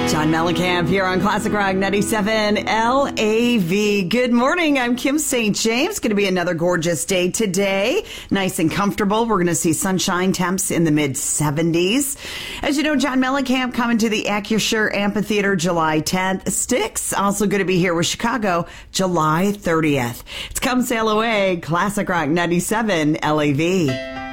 John Mellencamp here on Classic Rock 97 LAV. Good morning. I'm Kim St. James. Going to be another gorgeous day today. Nice and comfortable. We're going to see sunshine, temps in the mid-70s. As you know, John Mellencamp coming to the Acrisure Amphitheater July 10th. Styx also going to be here with Chicago July 30th. It's Come Sail Away, Classic Rock 97 LAV.